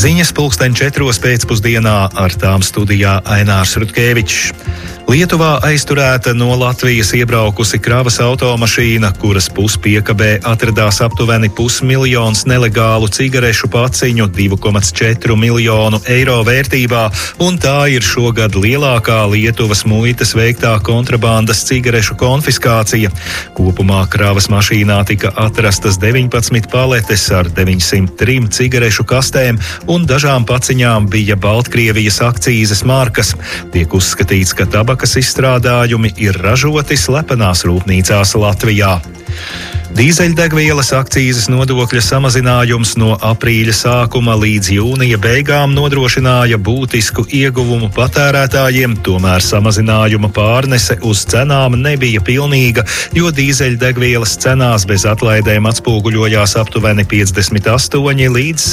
Ziņas 4:00 pēcpusdienā, ar tām studijā Ainārs Rutkevičs. Lietuvā aizturēta no Latvijas iebraukusi kravas automašīna, kuras puspiekabē atradās aptuveni 500 000 nelegālu cigarešu paciņu 2,4 miljonu eiro vērtībā, un tā ir šogad lielākā Lietuvas muitas veiktā kontrabandas cigarešu konfiskācija. Kopumā kravas mašīnā tika atrastas 19 paletes ar 903 cigarešu kastēm, un dažām paciņām bija Baltkrievijas akcīzes markas. Tiek uzskatīts, ka tabakas izstrādājumi ir ražoti slepenās rūpnīcās Latvijā. Dīzeļdegvielas akcīzes nodokļa samazinājums no aprīļa sākuma līdz jūnija beigām nodrošināja būtisku ieguvumu patērētājiem, tomēr samazinājuma pārnese uz cenām nebija pilnīga, jo dīzeļdegvielas cenās bez atlaidēm atspoguļojās aptuveni 58 līdz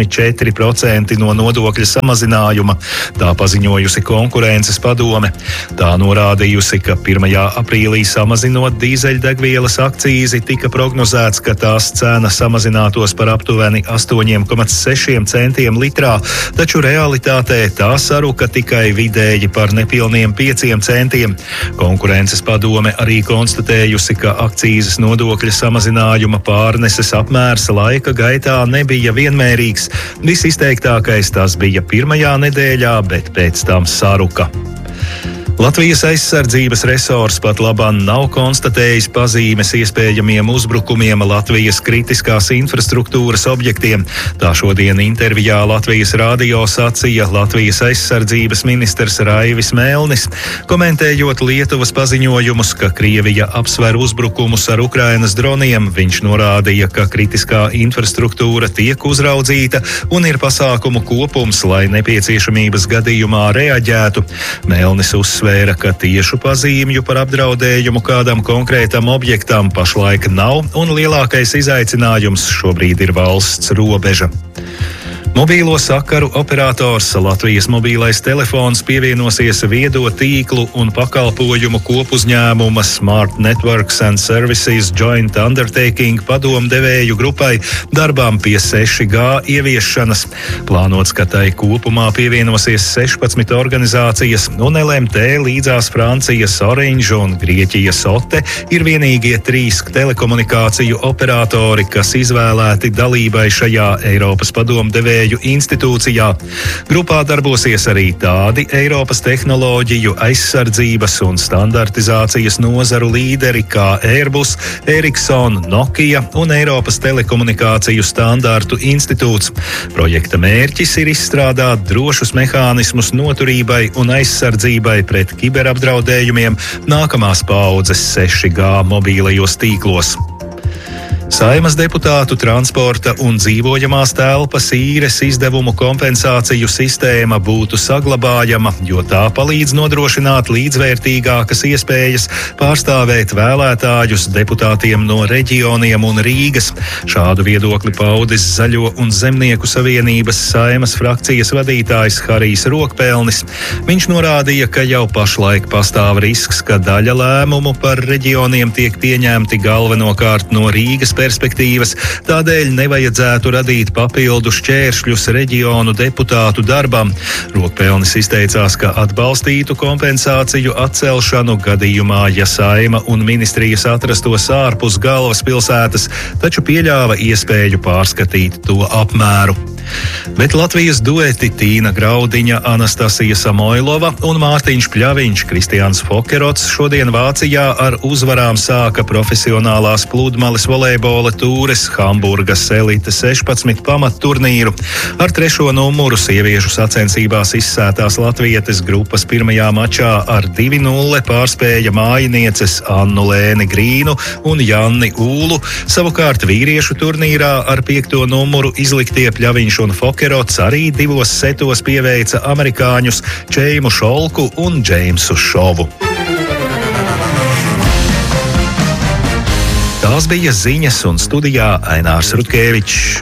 64% no nodokļa samazinājuma, tā paziņojusi konkurences padome. Tā norādījusi, ka 1. aprīlī samazinot dīzeļdegvielas akcīzi tika prognozēts, ka tās cena samazinātos par aptuveni 8,6 centiem litrā, taču realitātē tā saruka tikai vidēji par nepilniem 5 centiem. Konkurences padome arī konstatējusi, ka akcīzes nodokļa samazinājuma pārneses apmērs laika gaitā nebija vienmērīgs. Visizteiktākais tas bija pirmajā nedēļā, bet pēc tam saruka. Latvijas aizsardzības resors pat labāk nav konstatējis pazīmes iespējamiem uzbrukumiem Latvijas kritiskās infrastruktūras objektiem. Tā šodien intervijā Latvijas radio sacīja Latvijas aizsardzības ministrs Raivis Melnis. Komentējot Lietuvas paziņojumus, ka Krievija apsver uzbrukumus ar Ukrainas droniem, viņš norādīja, ka kritiskā infrastruktūra tiek uzraudzīta un ir pasākumu kopums, lai nepieciešamības gadījumā reaģētu. Melnis uzsver, ka tiešu pazīmju par apdraudējumu kādam konkrētam objektam pašlaik nav, un lielākais izaicinājums šobrīd ir valsts robeža. Mobīlo sakaru operators Latvijas mobilais telefons pievienosies viedo tīklu un pakalpojumu kopuzņēmuma Smart Networks and Services Joint Undertaking padomdevēju grupai darbām pie 6G ieviešanas. Plānots, ka tai kopumā pievienosies 16 organizācijas, un LMT līdzās Francijas Orange un Grieķijas Ote ir vienīgie 3 telekomunikāciju operatori, kas izvēlēti dalībai šajā Eiropas padomdevēju institūcijā. Grupā darbosies arī tādi Eiropas tehnoloģiju, aizsardzības un standartizācijas nozaru līderi kā Airbus, Ericsson, Nokia un Eiropas telekomunikāciju standartu institūts. Projekta mērķis ir izstrādāt drošus mehānismus noturībai un aizsardzībai pret kiberapdraudējumiem nākamās paaudzes 6G mobīlajos tīklos. Saeimas deputātu transporta un dzīvojamās telpas īres izdevumu kompensāciju sistēma būtu saglabājama, jo tā palīdz nodrošināt līdzvērtīgākas iespējas pārstāvēt vēlētājus deputātiem no reģioniem un Rīgas. Šādu viedokli paudis Zaļo un Zemnieku savienības Saeimas frakcijas vadītājs Harijs Rokpelnis. Viņš norādīja, ka jau pašlaik pastāv risks, ka daļa lēmumu par reģioniem tiek pieņemti galvenokārt no Rīgas perspektīvas, tādēļ nevajadzētu radīt papildu šķēršļus reģionu deputātu darbam. Rokpelnis izteicās, ka atbalstītu kompensāciju atcelšanu gadījumā, ja Saeima un ministrijas atrastos ārpus galvaspilsētas, taču pieļāva iespēju pārskatīt to apmēru. Bet Latvijas dueti Tīna Graudiņa, Anastasija Samoilova un Mārtiņš Pļaviņš, Kristiāns Fokerots šodien Vācijā ar uzvarām sāka profesionālās pludmales volejbola tūres Hamburgas Elite 16 pamatturnīru. Ar 3. numuru sieviešu sacensībās izsētās latvietes grupas pirmajā mačā ar 2-0 pārspēja mājinieces Annu Lēni Grīnu un Janni Ūlu. Savukārt vīriešu turnīrā ar 5. numuru izliktie Pļaviņš un Fokerots arī 2 setos pieveica amerikāņus Čeimu Šolku un Džeimsu Šovu. Tās bija ziņas, un studijā Ainārs Rutkevičs.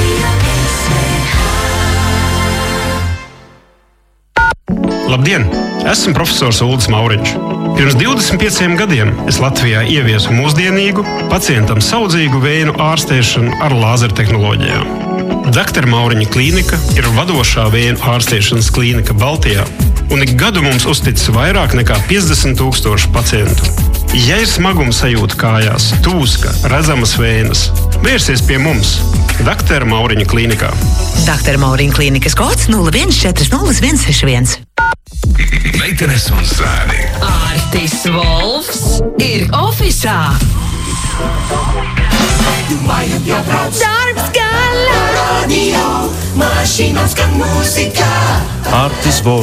Labdien! Esmu profesors Uldis Mauriņš. Pirms 25 gadiem es Latvijā ieviesu mūsdienīgu, pacientam saudzīgu vēju ārstēšanu ar lāzertehnoloģijām. Dr. Mauriņa klīnika ir vadošā vēju ārstēšanas klīnika Baltijā, un ik gadu mums uzticas vairāk nekā 50,000 pacientu. Ja ir smaguma sajūta kājās, tūska, redzamas vējas, vērsies pie mums, Dr. Mauriņa klīnikā. Dr. Mauriņa klīnikas kods 0140161. Meitenes un zēni. Artis Volfs ir ofisā. Darbs galā. Radio, mašīnās skan mūzika. Artis Volfs.